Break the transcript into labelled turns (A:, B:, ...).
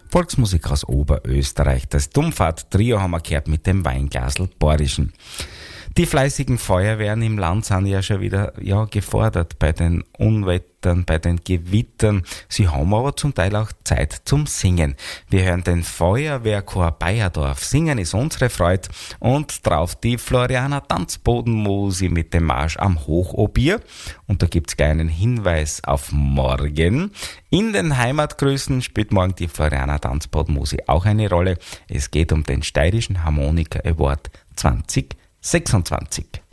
A: Volksmusik aus Oberösterreich. Das Dummfahrt-Trio haben wir gehört mit dem Weinglasl Borischen. Die fleißigen Feuerwehren im Land sind ja schon wieder gefordert bei den Unwettern, bei den Gewittern. Sie haben aber zum Teil auch Zeit zum Singen. Wir hören den Feuerwehrchor Bayerdorf. Singen ist unsere Freude und drauf die Floriana Tanzbodenmusik mit dem Marsch am Hochobier. Und da gibt's gleich einen Hinweis auf morgen. In den Heimatgrüßen spielt morgen die Floriana Tanzbodenmusik auch eine Rolle. Es geht um den Steirischen Harmonika Award 2026.